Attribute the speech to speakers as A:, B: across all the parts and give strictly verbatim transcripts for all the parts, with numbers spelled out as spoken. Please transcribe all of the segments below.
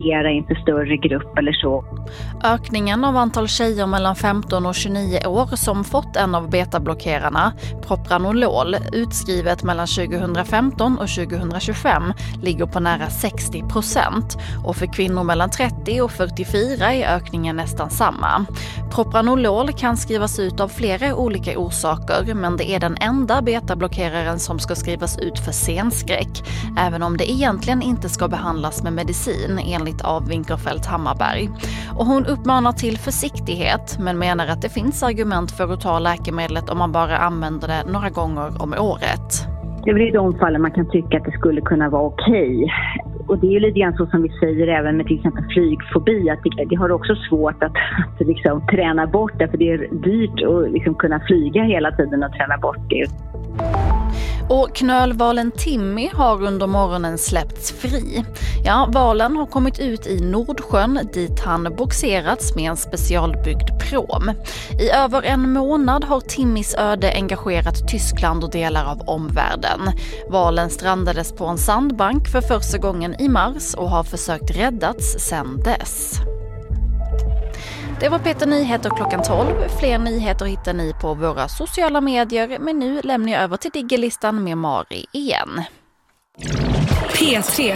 A: prestera inför större grupp eller så.
B: Ökningen av antal tjejer mellan femton och tjugonio år som fått en av betablockerarna, Propranolol, utskrivet mellan tjugohundrafemton och tjugohundratjugofem ligger på nära sextio procent. Och för kvinnor mellan trettio och fyrtiofyra är ökningen nästan samma. Propranolol kan skrivas ut av flera olika orsaker, men det är den enda betablockeraren som ska skrivas ut för senskräck, även om det egentligen inte ska behandlas med medicin enligt av Winkelfeldt Hammarberg. Och hon uppmanar till försiktighet, men menar att det finns argument för att ta läkemedlet om man bara använder det några gånger om året.
A: Det är väl i de fallen man kan tycka att det skulle kunna vara okej. Och det är ju lite grann så som vi säger även med till exempel flygfobi, att det, det har också svårt att, att liksom träna bort det, för det är dyrt att liksom kunna flyga hela tiden och träna bort det.
B: Och knölvalen Timmy har under morgonen släppts fri. Ja, valen har kommit ut i Nordsjön dit han boxerats med en specialbyggd prom. I över en månad har Timmys öde engagerat Tyskland och delar av omvärlden. Valen strandades på en sandbank för första gången i mars och har försökt räddats sedan dess. Det var Peter Nyheter klockan tolv. Fler nyheter hittar ni på våra sociala medier, men nu lämnar jag över till Diggelistan med Mari igen.
C: P tre.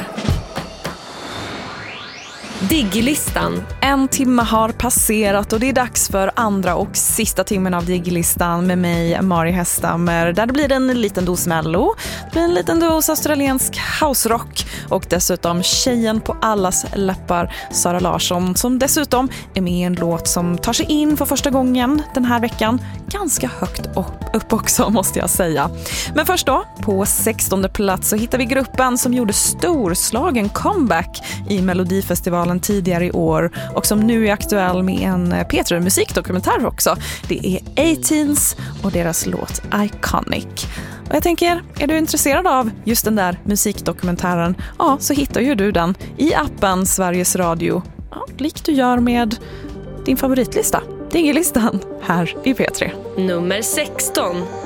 C: Diggelistan. En timme har passerat och det är dags för andra och sista timmen av Diggelistan med mig, Mari Hästammer, där det blir en liten dos mello, det blir en liten dos australiensk houserock och dessutom tjejen på allas läppar, Sara Larsson, som dessutom är med i en låt som tar sig in för första gången den här veckan, ganska högt upp också måste jag säga. Men först då, på sextonde plats så hittar vi gruppen som gjorde storslagen comeback i Melodifestivalen tidigare i år och som nu är aktuell med en P tre musikdokumentär också. Det är A-Teens och deras låt Iconic. Och jag tänker, är du intresserad av just den där musikdokumentären? Ja, så hittar ju du den i appen Sveriges Radio. Ja, likt du gör med din favoritlista, Diggelistan, här i P tre.
D: Nummer sexton.